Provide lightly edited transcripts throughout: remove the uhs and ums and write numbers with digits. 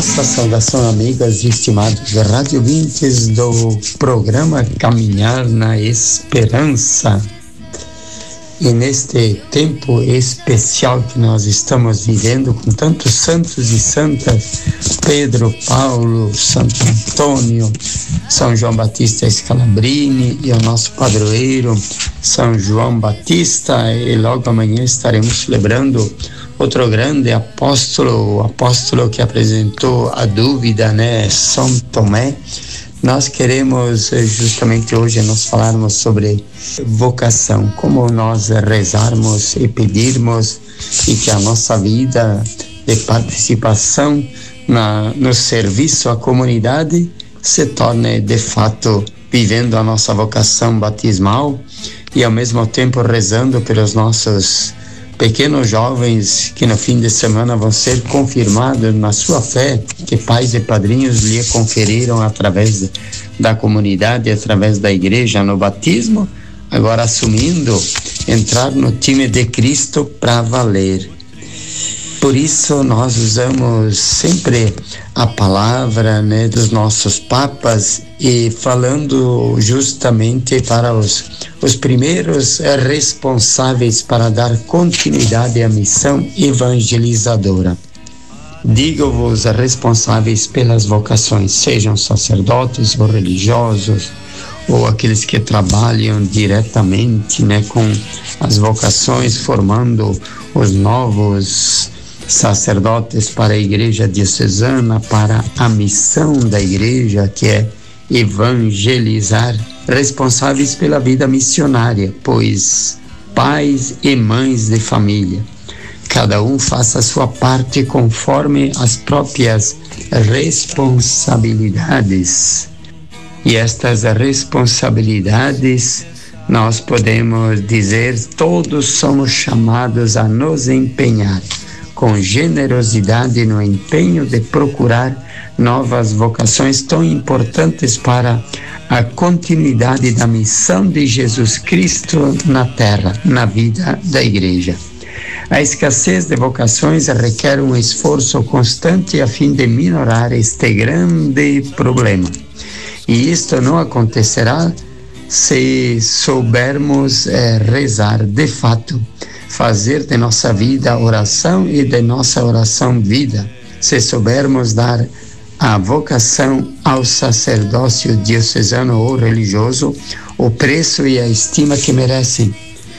Nossa saudação, amigas e estimados radiovintes do programa Caminhar na Esperança. E neste tempo especial que nós estamos vivendo, com tantos santos e santas, Pedro, Paulo, Santo Antônio, São João Batista Scalabrini e o nosso padroeiro, São João Batista, e logo amanhã estaremos celebrando outro grande apóstolo, o apóstolo que apresentou a dúvida, São Tomé. Nós queremos justamente hoje nós falarmos sobre vocação, como nós rezarmos e pedirmos e que a nossa vida de participação no serviço à comunidade se torne de fato vivendo a nossa vocação batismal e ao mesmo tempo rezando pelos nossos pequenos jovens que no fim de semana vão ser confirmados na sua fé, que pais e padrinhos lhe conferiram através da comunidade, através da igreja no batismo, agora assumindo entrar no time de Cristo para valer. Por isso nós usamos sempre a palavra dos nossos papas e falando justamente para os primeiros responsáveis para dar continuidade à missão evangelizadora. Digo-vos responsáveis pelas vocações, sejam sacerdotes ou religiosos, ou aqueles que trabalham diretamente com as vocações, formando os novos sacerdotes para a igreja diocesana, para a missão da igreja, que é evangelizar, responsáveis pela vida missionária, pois pais e mães de família, cada um faça a sua parte conforme as próprias responsabilidades. E estas responsabilidades, nós podemos dizer, todos somos chamados a nos empenhar com generosidade no empenho de procurar novas vocações tão importantes para a continuidade da missão de Jesus Cristo na terra, na vida da igreja. A escassez de vocações requer um esforço constante a fim de minorar este grande problema. E isto não acontecerá se soubermos rezar de fato, fazer de nossa vida oração e de nossa oração vida, se soubermos dar a vocação ao sacerdócio diocesano ou religioso o preço e a estima que merecem.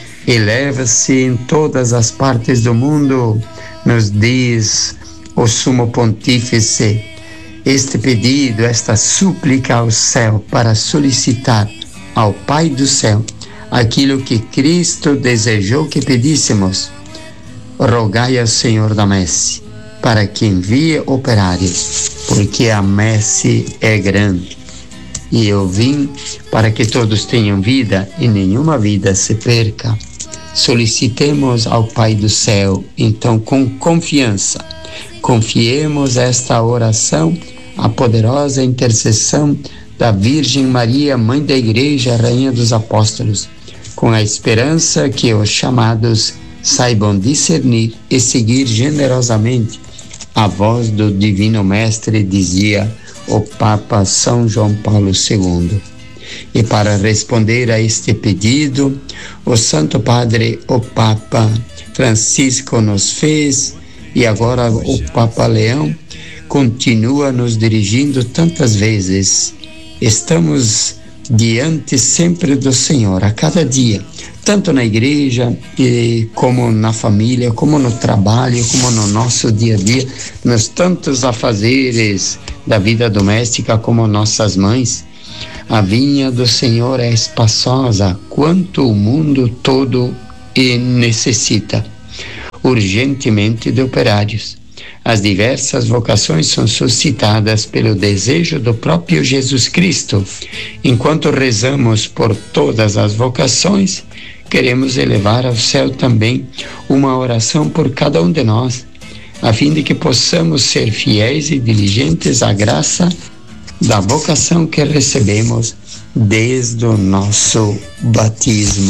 Eleva-se em todas as partes do mundo, nos diz o Sumo Pontífice, este pedido, esta súplica ao céu para solicitar ao Pai do céu aquilo que Cristo desejou que pedíssemos. Rogai ao Senhor da messe para que envie operários, porque a messe é grande. E eu vim para que todos tenham vida e nenhuma vida se perca. Solicitemos ao Pai do céu, então, com confiança, confiemos esta oração à poderosa intercessão da Virgem Maria, Mãe da Igreja, Rainha dos Apóstolos, com a esperança que os chamados saibam discernir e seguir generosamente a voz do Divino Mestre, dizia o Papa São João Paulo II. E para responder a este pedido, o Santo Padre, o Papa Francisco nos fez, e agora o Papa Leão continua nos dirigindo tantas vezes. Estamos diante sempre do Senhor, a cada dia, tanto na igreja, como na família, como no trabalho, como no nosso dia a dia, nos tantos afazeres da vida doméstica, como nossas mães. A vinha do Senhor é espaçosa, quanto o mundo todo necessita urgentemente de operários. As diversas vocações são suscitadas pelo desejo do próprio Jesus Cristo. Enquanto rezamos por todas as vocações, queremos elevar ao céu também uma oração por cada um de nós, a fim de que possamos ser fiéis e diligentes à graça da vocação que recebemos desde o nosso batismo.